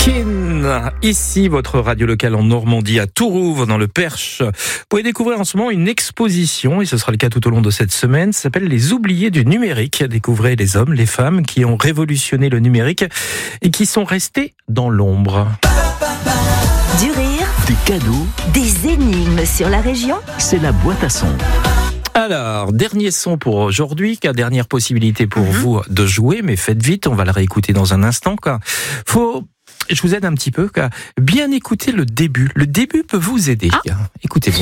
Kin, ici votre radio locale en Normandie, à Tourouvre, dans le Perche. Vous pouvez découvrir en ce moment une exposition, et ce sera le cas tout au long de cette semaine. Ça s'appelle Les oubliés du numérique. Découvrez les hommes, les femmes qui ont révolutionné le numérique et qui sont restés dans l'ombre. Du rire, Des cadeaux, des énigmes sur la région. c'est la boîte à sons. Alors, dernier son pour aujourd'hui, dernière possibilité pour vous de jouer, mais faites vite, on va le réécouter dans un instant. Je vous aide un petit peu, bien écouter le début. Le début peut vous aider. Écoutez bien.